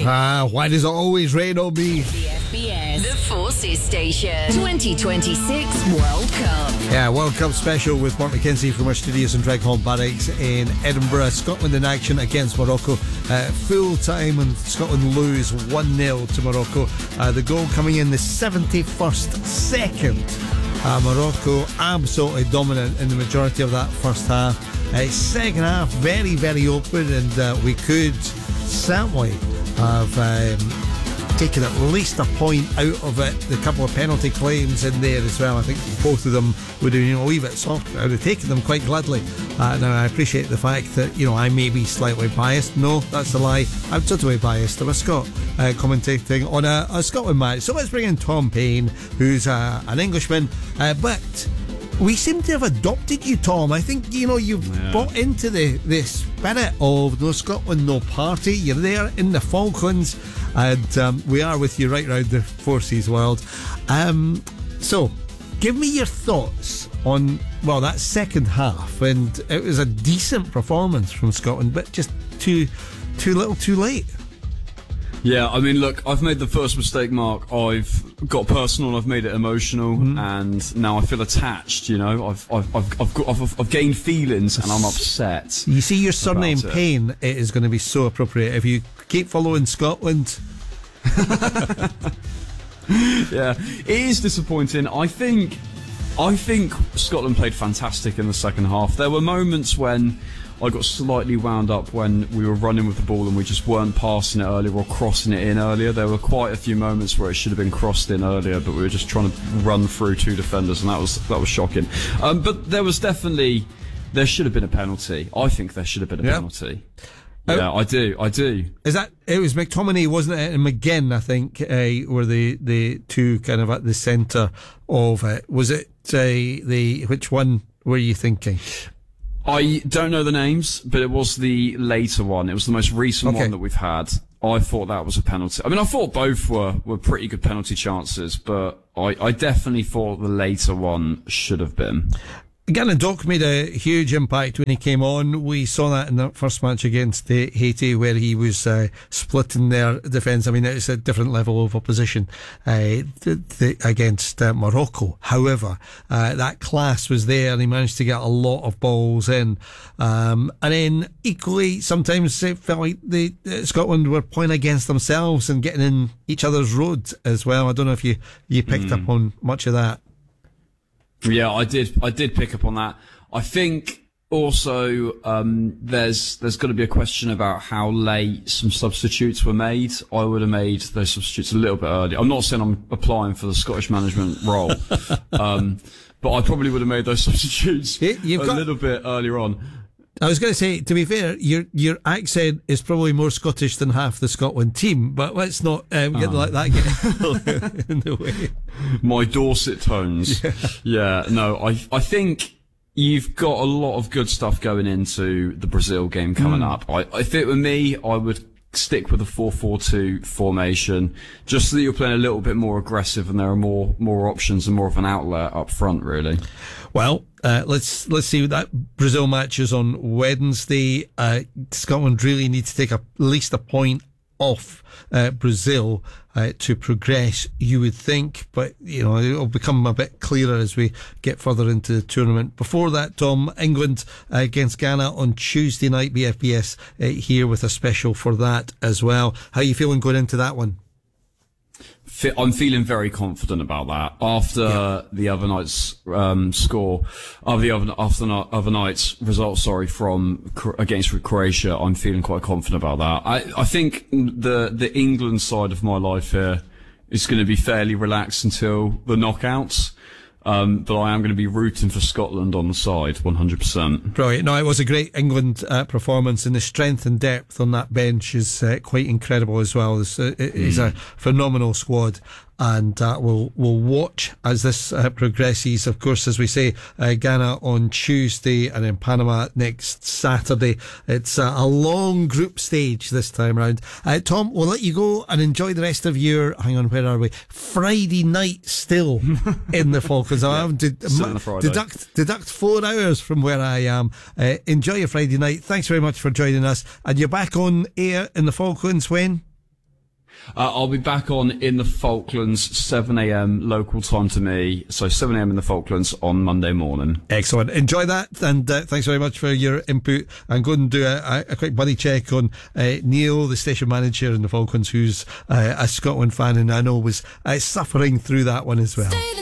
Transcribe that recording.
Monday. Why does it always rain on me? The FBS, the Forces Station, 2026 World Cup. Yeah, World Cup special with Mark McKenzie from our studios in Dreghorn Barracks in Edinburgh. Scotland in action against Morocco. Full time, and Scotland lose 1-0 to Morocco. The goal coming in the 71st second. Morocco absolutely dominant in the majority of that first half. Second half very, very open, and we could certainly have taken at least a point out of it. The couple of penalty claims in there as well, I think both of them would have leave it soft. I would have taken them quite gladly. Now I appreciate the fact that I may be slightly biased. No, that's a lie. I'm totally biased. I'm a Scot commentating on a Scotland match. So let's bring in Tom Payne, who's an Englishman, but we seem to have adopted you, Tom. I think you've bought into the spirit of no Scotland, no party. You're there in the Falklands, and we are with you right round the Forces world. So give me your thoughts on that second half. And it was a decent performance from Scotland, but just too little too late. Yeah, I mean, look, I've made the first mistake, Mark. I've got personal and I've made it emotional, and now I feel attached. I've gained feelings and I'm upset. You see, your surname Payne, it is going to be so appropriate if you keep following Scotland. Yeah, it is disappointing. I think Scotland played fantastic in the second half. There were moments when I got slightly wound up when we were running with the ball and we just weren't passing it earlier or crossing it in earlier. There were quite a few moments where it should have been crossed in earlier, but we were just trying to run through two defenders, and that was shocking. But there should have been a penalty. I think there should have been a penalty. Yeah, I do. Is that it? Was McTominay, wasn't it, and McGinn? I think were the two kind of at the centre of it. Was it which one were you thinking? I don't know the names, but it was the later one. It was the most recent one that we've had. I thought that was a penalty. I mean, I thought both were pretty good penalty chances, but I definitely thought the later one should have been. Again, Doc made a huge impact when he came on. We saw that in that first match against Haiti, where he was splitting their defence. I mean, it's a different level of opposition against Morocco. However, that class was there, and he managed to get a lot of balls in. And then equally, sometimes it felt like Scotland were playing against themselves and getting in each other's road as well. I don't know if you picked up on much of that. Yeah, I did pick up on that. I think also there's got to be a question about how late some substitutes were made. I would have made those substitutes a little bit early. I'm not saying I'm applying for the Scottish management role, but I probably would have made those substitutes a little bit earlier on. I was going to say, to be fair, your accent is probably more Scottish than half the Scotland team, but let's not get in the way. My Dorset tones. Yeah, no, I think you've got a lot of good stuff going into the Brazil game coming up. If it were me, I would stick with a 4-4-2 formation, just so that you're playing a little bit more aggressive and there are more options and more of an outlet up front, really. Well, let's see. That Brazil match is on Wednesday. Scotland really need to take at least a point off Brazil to progress, you would think, but it'll become a bit clearer as we get further into the tournament. Before that, Tom, England against Ghana on Tuesday night, BFBS here with a special for that as well. How are you feeling going into that one? I'm feeling very confident about that. After the other night's other night's result, from against Croatia, I'm feeling quite confident about that. I think the England side of my life here is going to be fairly relaxed until the knockouts. But I am going to be rooting for Scotland on the side, 100%. Brilliant. No, it was a great England performance, and the strength and depth on that bench is quite incredible as well. It's a phenomenal squad. And we'll watch as this progresses. Of course, as we say, Ghana on Tuesday and then Panama next Saturday. It's a long group stage this time around. Tom, we'll let you go and enjoy the rest of your, where are we? Friday night still in the Falklands. I have deduct 4 hours from where I am. Enjoy your Friday night. Thanks very much for joining us. And you're back on air in the Falklands when? I'll be back on in the Falklands, 7 a.m. local time to me. So 7 a.m. in the Falklands on Monday morning. Excellent. Enjoy that, and thanks very much for your input. And go and do a quick buddy check on Neil, the station manager in the Falklands, who's a Scotland fan, and I know was suffering through that one as well.